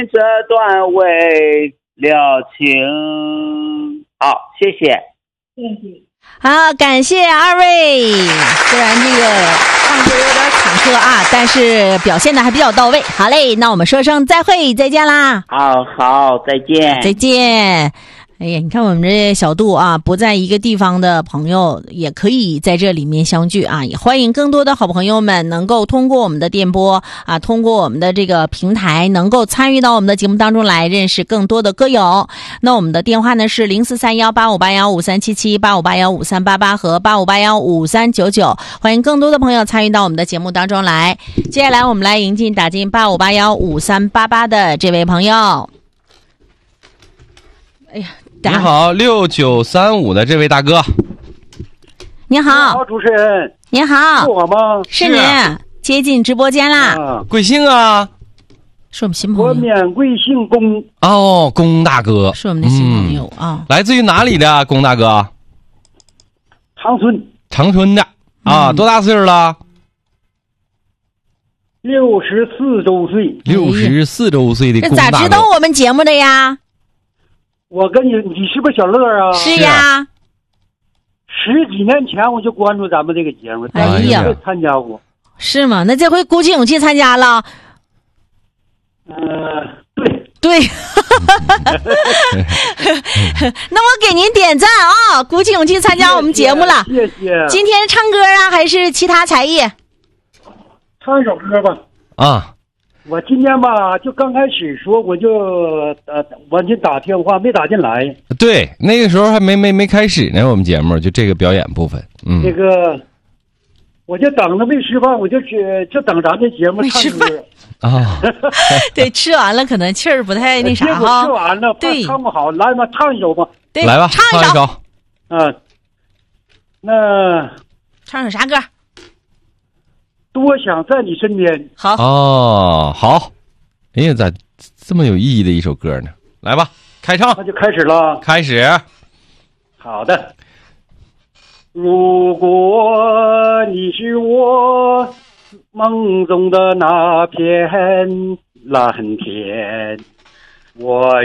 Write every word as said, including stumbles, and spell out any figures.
这段为了情。好，谢谢。 谢谢。 好，感谢二位。虽然这个唱歌有点忐忑啊，但是表现的还比较到位。好嘞，那我们说声再会，再见啦。 好好，再见。 再见。哎呀，你看我们这小杜啊，不在一个地方的朋友也可以在这里面相聚啊！也欢迎更多的好朋友们能够通过我们的电波啊，通过我们的这个平台，能够参与到我们的节目当中来，认识更多的歌友。那我们的电话呢是零四三幺八五八幺五三七七、八五八幺五三八八和八五八幺五三九九，欢迎更多的朋友参与到我们的节目当中来。接下来我们来迎进打进八五八幺五三八八的这位朋友。哎呀。 你好，六九三五的这位大哥。 你好， 好，主持人。 你好， 是我吗？ 是你，接进直播间啦。 啊、 贵姓啊？ 是我们新朋友。 我免贵姓龚。 哦，龚大哥， 是我们的新朋友啊、嗯。 来自于哪里的龚大哥？ 长春。 长春的啊、嗯，多大岁数了？ 六十四周岁。 六十四周岁的龚大哥。 这咋知道我们节目的呀？ 我跟你，你是不是小乐啊？ 是呀， 十几年前我就关注咱们这个节目， 哎呀， 参加过。 是吗？那这回鼓起勇气参加了。 呃，对对。那我给您点赞啊！鼓起勇气参加我们节目了。 谢谢。 今天唱歌啊，还是其他才艺？ 唱一首歌吧。 啊。 我今天吧，就刚开始说，我就呃，我就打电话没打进来。 对，那个时候还没没没开始呢，我们节目就这个表演部分。嗯， 那个，我就等着没吃饭，我就去就等咱这节目唱歌啊。 对，吃完了可能气儿不太那啥哈。 吃完了， 对， 唱不好，来吧，唱一首吧。 对， 来吧， 唱一首。 嗯，那唱首啥歌？ 多想在你身边。 好哦，好，哎呀，咋这么有意义的一首歌呢？来吧，开唱。 那就开始了。 开始。 好的。如果你是我梦中的那片蓝天，我